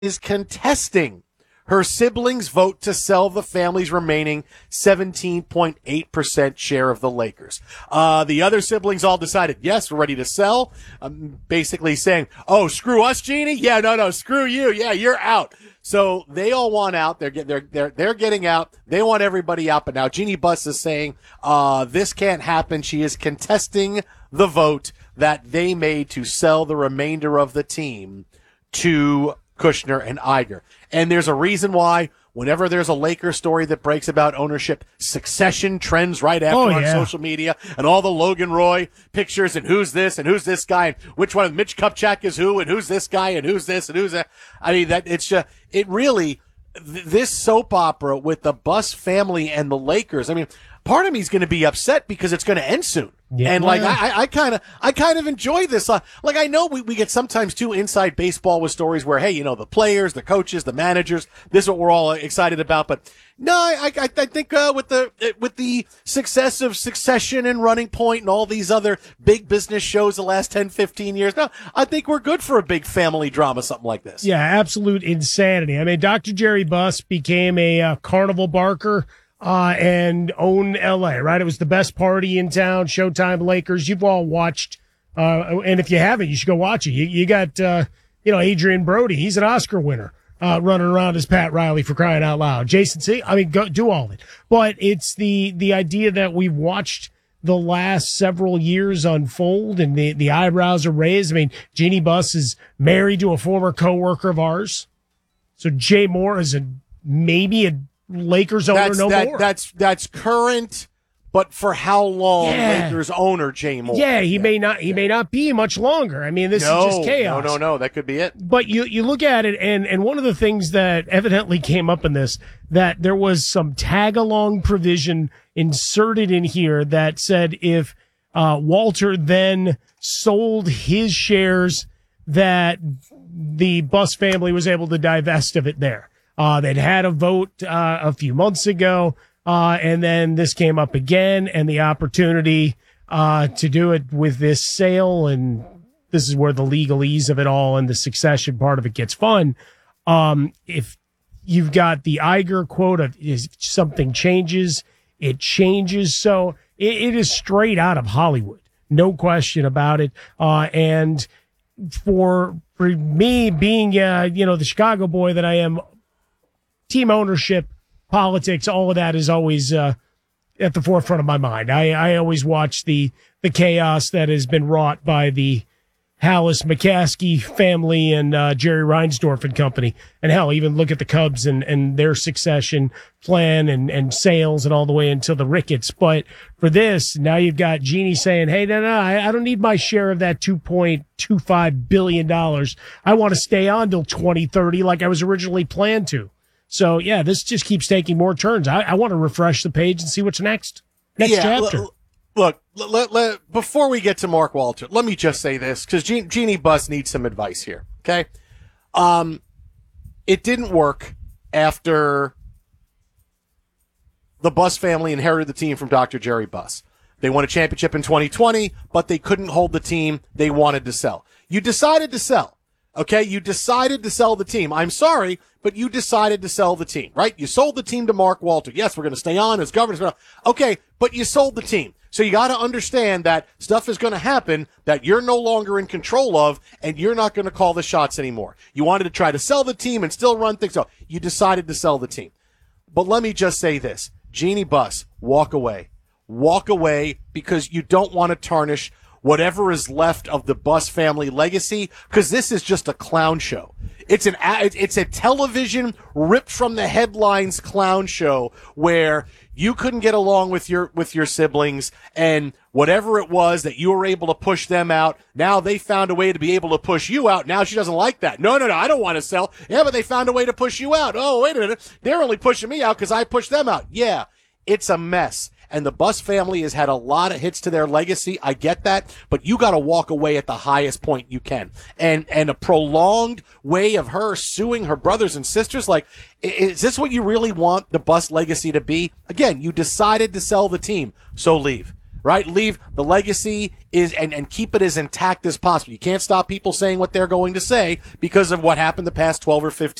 is contesting her siblings' vote to sell the family's remaining 17.8% share of the Lakers. The other siblings all decided, yes, we're ready to sell. Basically saying, oh, screw us, Jeannie? Yeah, no, screw you. Yeah, you're out. So they all want out. They're getting out. They want everybody out. But now Jeannie Buss is saying, this can't happen. She is contesting the vote that they made to sell the remainder of the team to Kushner and Iger. And there's a reason why whenever there's a Lakers story that breaks about ownership, succession trends right after on social media, and all the Logan Roy pictures and who's this guy and which one of Mitch Kupchak is who and who's this guy and who's this and who's that. I mean, that it's just, it really, this soap opera with the Buss family and the Lakers. I mean, part of me is going to be upset because it's going to end soon. Yeah, and like, I kind of enjoy this. Like, I know we get sometimes too inside baseball with stories where, hey, you know, the players, the coaches, the managers, this is what we're all excited about. But no, I think, with the success of Succession and Running Point and all these other big business shows the last 10, 15 years, no, I think we're good for a big family drama, something like this. Yeah, absolute insanity. I mean, Dr. Jerry Buss became a carnival barker. And own LA, right? It was the best party in town, Showtime Lakers. You've all watched, and if you haven't, you should go watch it. You got, Adrian Brody. He's an Oscar winner, running around as Pat Riley, for crying out loud. Jason C. I mean, go do all of it. But it's the idea that we've watched the last several years unfold and the eyebrows are raised. I mean, Jeannie Buss is married to a former coworker of ours. So Jay Moore is maybe a Lakers owner more. That's current, but for how long? Lakers owner Jay Moore. Yeah, he may not be much longer. I mean, this is just chaos. No, that could be it. But you look at it, and one of the things that evidently came up in this, that there was some tag-along provision inserted in here that said if Walter then sold his shares, that the Buss family was able to divest of it there. They'd had a vote a few months ago, and then this came up again, and the opportunity to do it with this sale, and this is where the legalese of it all and the succession part of it gets fun. If you've got the Iger quote of if something changes, it changes. So it is straight out of Hollywood, no question about it. And for me being, the Chicago boy that I am, team ownership, politics, all of that is always at the forefront of my mind. I always watch the chaos that has been wrought by the Hallis McCaskey family and Jerry Reinsdorf and company. And hell, even look at the Cubs and their succession plan and sales and all the way until the Ricketts. But for this, now you've got Jeannie saying, hey, no, I don't need my share of that $2.25 billion. I want to stay on till 2030 like I was originally planned to. So, yeah, this just keeps taking more turns. I want to refresh the page and see what's next chapter. Look, before we get to Mark Walter, let me just say this, because Jeannie Buss needs some advice here, okay? It didn't work after the Buss family inherited the team from Dr. Jerry Buss. They won a championship in 2020, but they couldn't hold the team they wanted to sell. You decided to sell. Okay, you decided to sell the team. I'm sorry, but you decided to sell the team, right? You sold the team to Mark Walter. Yes, we're going to stay on as governor. Okay, but you sold the team. So you got to understand that stuff is going to happen that you're no longer in control of, and you're not going to call the shots anymore. You wanted to try to sell the team and still run things. So you decided to sell the team. But let me just say this. Jeannie Buss, walk away. Walk away, because you don't want to tarnish whatever is left of the Buss family legacy, because this is just a clown show. It's a television ripped from the headlines clown show where you couldn't get along with your siblings, and whatever it was that you were able to push them out, now they found a way to be able to push you out. Now she doesn't like that. No, I don't want to sell. Yeah, but they found a way to push you out. Oh, wait a minute. They're only pushing me out because I pushed them out. Yeah, it's a mess. And the Buss family has had a lot of hits to their legacy. I get that, but you got to walk away at the highest point you can. And a prolonged way of her suing her brothers and sisters, like, is this what you really want the Buss legacy to be? Again, you decided to sell the team, so leave. right? Leave the legacy and keep it as intact as possible. You can't stop people saying what they're going to say because of what happened the past 12 or 15